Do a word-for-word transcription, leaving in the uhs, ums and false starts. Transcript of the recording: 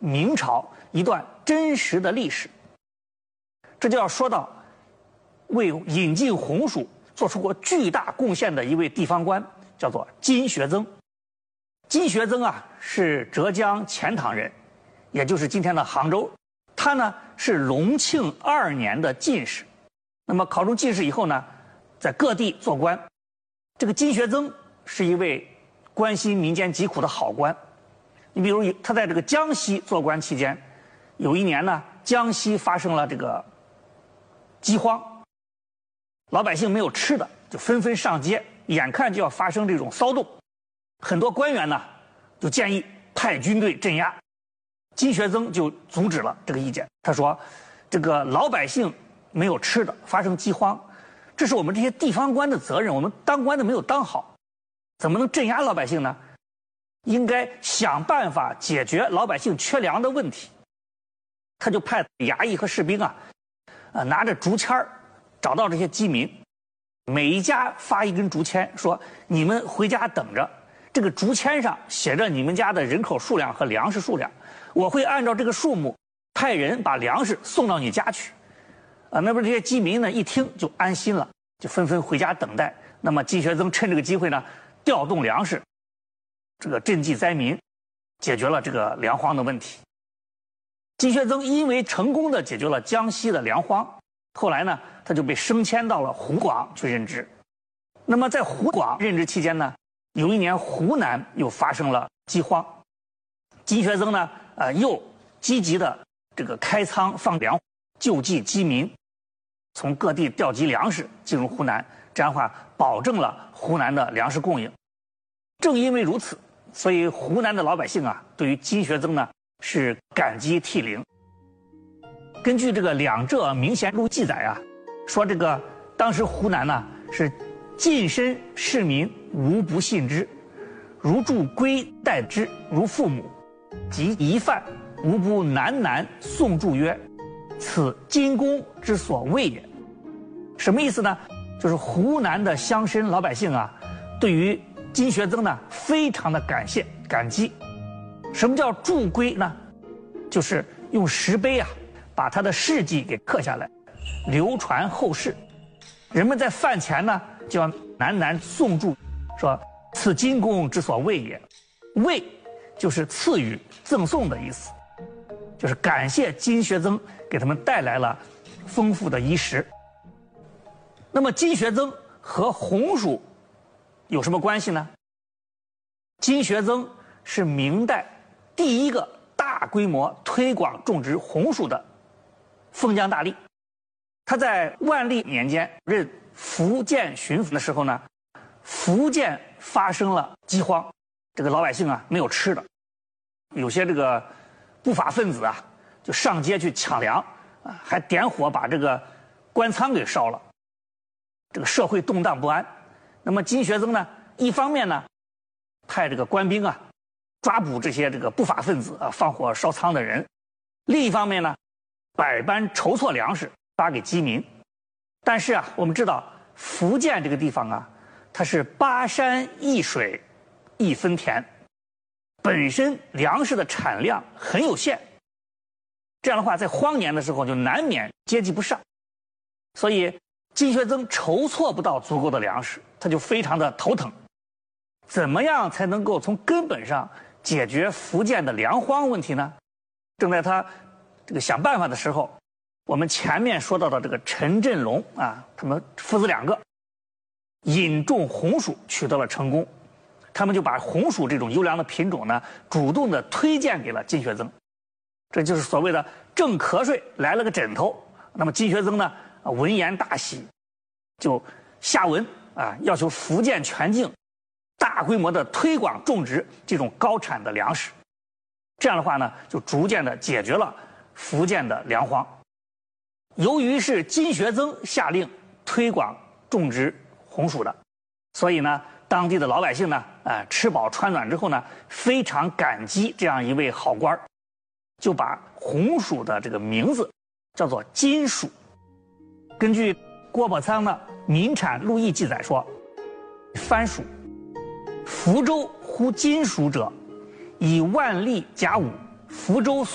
明朝一段真实的历史。这就要说到为引进红薯做出过巨大贡献的一位地方官，叫做金学增。金学增啊，是浙江钱塘人，也就是今天的杭州。他呢是隆庆二年的进士，那么考中进士以后呢，在各地做官。这个金学增是一位关心民间疾苦的好官。你比如他在这个江西做官期间，有一年呢，江西发生了这个饥荒，老百姓没有吃的，就纷纷上街，眼看就要发生这种骚动。很多官员呢就建议派军队镇压，金学增就阻止了这个意见。他说，这个老百姓没有吃的，发生饥荒，这是我们这些地方官的责任，我们当官的没有当好，怎么能镇压老百姓呢？应该想办法解决老百姓缺粮的问题。他就派衙役和士兵啊，呃，拿着竹签儿找到这些饥民，每一家发一根竹签，说你们回家等着，这个竹签上写着你们家的人口数量和粮食数量，我会按照这个数目派人把粮食送到你家去。啊，那么这些饥民呢一听就安心了，就纷纷回家等待。那么金学增趁这个机会呢，调动粮食，这个赈济灾民，解决了这个粮荒的问题。金学增因为成功的解决了江西的粮荒，后来呢，他就被升迁到了湖广去任职。那么在湖广任职期间呢，有一年湖南又发生了饥荒，金学增呢，呃，又积极的这个开仓放粮，救济饥民，从各地调集粮食进入湖南，这样的话保证了湖南的粮食供应。正因为如此，所以湖南的老百姓啊，对于金学增呢是感激涕零。根据这个《两浙明贤录》记载啊，说这个当时湖南呢是近身市民无不信之，如助归待之如父母，及遗犯无不喃喃诵祝曰：“此金公之所谓也。”什么意思呢？就是湖南的乡绅老百姓啊，对于金学增呢非常的感谢感激。什么叫祝归呢？就是用石碑啊把他的事迹给刻下来，流传后世。人们在饭前呢就要喃喃诵祝，说此金公之所谓也。谓就是赐予赠送的意思，就是感谢金学增给他们带来了丰富的衣食。那么金学增和红薯有什么关系呢？金学增是明代第一个大规模推广种植红薯的封疆大吏。他在万历年间任福建巡抚的时候呢，福建发生了饥荒，这个老百姓啊没有吃的，有些这个不法分子啊就上街去抢粮啊，还点火把这个官仓给烧了，这个社会动荡不安。那么金学增呢，一方面呢派这个官兵啊抓捕这些这个不法分子啊放火烧仓的人，另一方面呢百般筹措粮食发给饥民。但是啊，我们知道福建这个地方啊，它是巴山一水一分田，本身粮食的产量很有限，这样的话在荒年的时候就难免接济不上，所以金学增筹措不到足够的粮食，他就非常的头疼。怎么样才能够从根本上解决福建的粮荒问题呢？正在他这个想办法的时候，我们前面说到的这个陈振龙啊，他们父子两个引种红薯取得了成功，他们就把红薯这种优良的品种呢，主动的推荐给了金学增。这就是所谓的正瞌睡来了个枕头。那么金学增呢，闻言大喜，就下文啊，要求福建全境大规模的推广种植这种高产的粮食。这样的话呢，就逐渐的解决了福建的粮荒。由于是金学增下令推广种植红薯的，所以呢，当地的老百姓呢，呃，吃饱穿暖之后呢，非常感激这样一位好官，就把红薯的这个名字叫做金薯。根据郭伯仓的《民产录议》记载说，番薯，福州呼金薯者，以万历甲午福州